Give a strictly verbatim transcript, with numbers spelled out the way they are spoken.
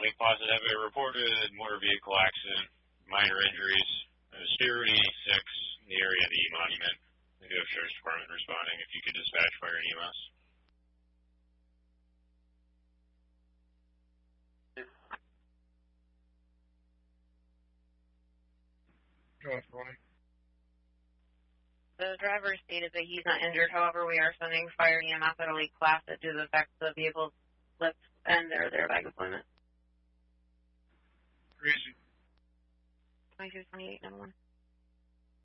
Lake Placid have a reported motor vehicle accident, minor injuries, uh, Steer eighty-six in the area of the monument. We do have Sheriff's Department responding. If you could dispatch fire and E M S. Go ahead, Roy. The driver stated that he's not injured. However, we are sending fire and E M S at a Lake Placid due to the fact that the vehicle slipped and they're there by deployment. Crazy. twenty-two twenty-eight, number one.